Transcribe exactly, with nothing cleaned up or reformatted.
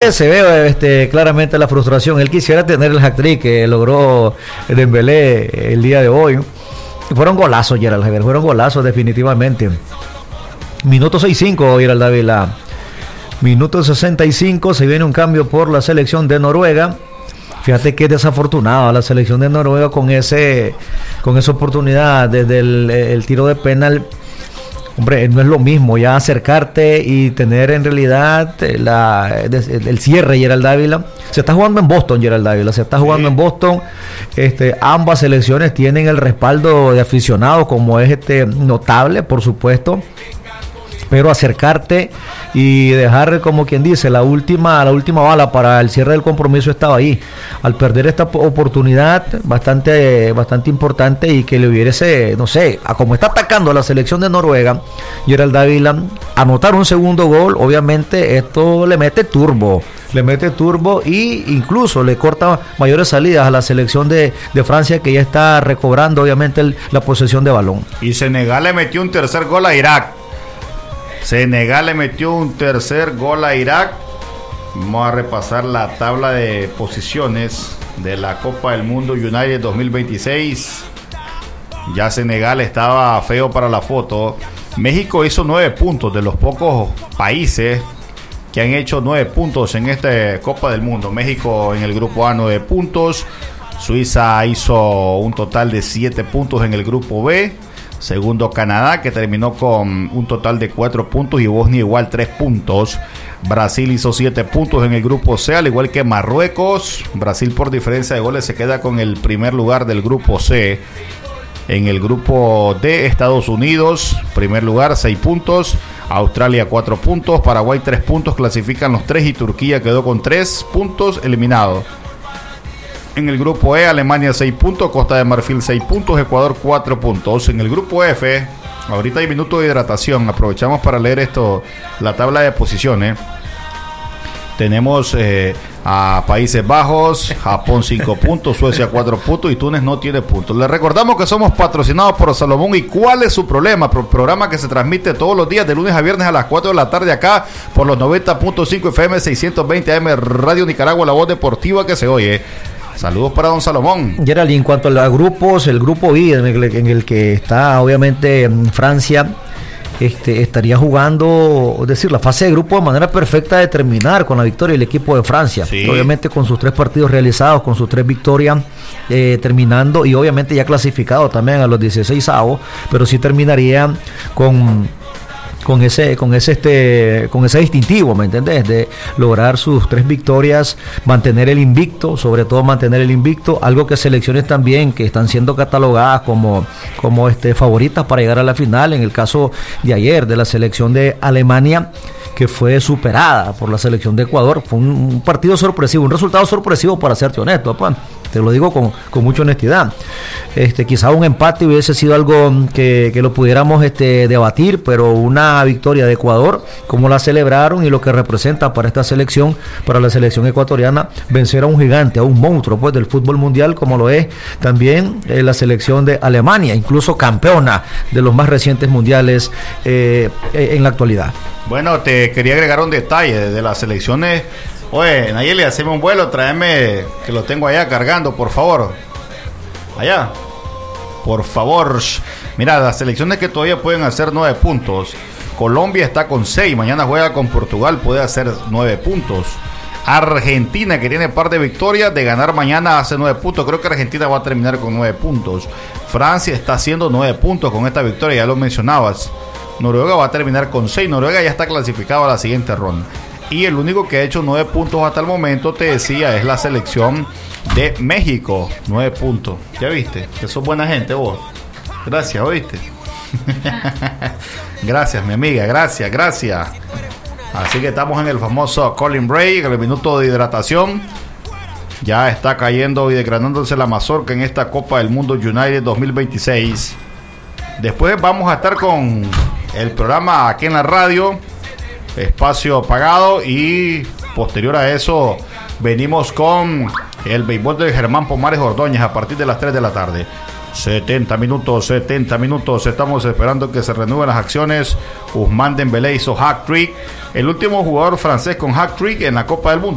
Dembélé se ve este, claramente la frustración. Él quisiera tener el hat-trick que logró Dembélé el día de hoy. Fueron golazos, Gerald Javier, fueron golazos definitivamente. Minuto sesenta y cinco, Gerald Dávila. Minuto sesenta y cinco, se viene un cambio por la selección de Noruega. Fíjate que es desafortunado la selección de Noruega con ese con esa oportunidad desde el, el tiro de penal. Hombre, no es lo mismo ya acercarte y tener en realidad la, el cierre, Gerald Dávila. Se está jugando en Boston, Gerald Dávila, se está jugando sí. en Boston. Este, ambas selecciones tienen el respaldo de aficionados, como es este notable, por supuesto. Pero acercarte y dejar, como quien dice, la última la última bala para el cierre del compromiso estaba ahí. Al perder esta oportunidad bastante bastante importante y que le hubiese, no sé, a como está atacando a la selección de Noruega, Gerald Dávila, anotar un segundo gol, obviamente esto le mete turbo. Le mete turbo y incluso le corta mayores salidas a la selección de, de Francia, que ya está recobrando, obviamente, el, la posesión de balón. Y Senegal le metió un tercer gol a Irak. Senegal le metió un tercer gol a Irak. Vamos a repasar la tabla de posiciones de la Copa del Mundo United dos mil veintiséis. Ya Senegal estaba feo para la foto. México hizo nueve puntos, de los pocos países que han hecho nueve puntos en esta Copa del Mundo. México en el grupo A, nueve puntos. Suiza hizo un total de siete puntos en el grupo B. Segundo Canadá, que terminó con un total de cuatro puntos, y Bosnia igual tres puntos. Brasil hizo siete puntos en el grupo C, al igual que Marruecos. Brasil por diferencia de goles se queda con el primer lugar del grupo C. En el grupo D, Estados Unidos, primer lugar, seis puntos. Australia cuatro puntos, Paraguay tres puntos, clasifican los tres, y Turquía quedó con tres puntos, eliminado. En el grupo E, Alemania seis puntos, Costa de Marfil seis puntos, Ecuador cuatro puntos. En el grupo F, ahorita hay minuto de hidratación, aprovechamos para leer esto, la tabla de posiciones. Tenemos eh, a Países Bajos, Japón cinco puntos, Suecia cuatro puntos y Túnez no tiene puntos. Les recordamos que somos patrocinados por Salomón. ¿Y cuál es su problema? Pro- programa que se transmite todos los días de lunes a viernes a las cuatro de la tarde acá por los noventa punto cinco F M, seiscientos veinte A M, Radio Nicaragua, la voz deportiva que se oye. Saludos para don Salomón. Gerald, y en cuanto a los grupos, el grupo I, en el, en el que está obviamente Francia, este, estaría jugando, es decir, la fase de grupo de manera perfecta de terminar con la victoria del equipo de Francia. Sí. Obviamente con sus tres partidos realizados, con sus tres victorias, eh, terminando, y obviamente ya clasificado también a los dieciseisavos, pero sí terminaría con... con ese con ese este con ese distintivo, ¿me entendés? De lograr sus tres victorias, mantener el invicto, sobre todo mantener el invicto, algo que selecciones también que están siendo catalogadas como como este favoritas para llegar a la final. En el caso de ayer de la selección de Alemania, que fue superada por la selección de Ecuador, fue un, un partido sorpresivo, un resultado sorpresivo, para serte honesto, papá. Te lo digo con, con mucha honestidad. Este, quizá un empate hubiese sido algo que, que lo pudiéramos este, debatir, pero una victoria de Ecuador, como la celebraron y lo que representa para esta selección, para la selección ecuatoriana, vencer a un gigante, a un monstruo pues del fútbol mundial, como lo es también eh, la selección de Alemania, incluso campeona de los más recientes mundiales eh, en la actualidad. Bueno, te quería agregar un detalle de las selecciones. Oye, Nayeli, haceme un vuelo, tráeme, que lo tengo allá cargando, por favor. Allá, por favor. Mira, las selecciones que todavía pueden hacer nueve puntos. Colombia está con seis, mañana juega con Portugal, puede hacer nueve puntos. Argentina, que tiene par de victorias, de ganar mañana hace nueve puntos. Creo que Argentina va a terminar con nueve puntos. Francia está haciendo nueve puntos con esta victoria, ya lo mencionabas. Noruega va a terminar con seis. Noruega ya está clasificado a la siguiente ronda. Y el único que ha hecho nueve puntos hasta el momento, te decía, es la selección de México. Nueve puntos. ¿Ya viste? Que sos buena gente vos. Gracias, ¿oíste? Gracias, mi amiga. Gracias, gracias. Así que estamos en el famoso Colin Break, en el minuto de hidratación. Ya está cayendo y desgranándose la mazorca en esta Copa del Mundo United dos mil veintiséis. Después vamos a estar con el programa aquí en la radio, espacio pagado, y posterior a eso venimos con el béisbol de Germán Pomares Ordóñez a partir de las tres de la tarde. setenta minutos, setenta minutos. Estamos esperando que se renueven las acciones. Ousmane Dembélé hizo hat-trick, el último jugador francés con hat-trick en la Copa del Mundo.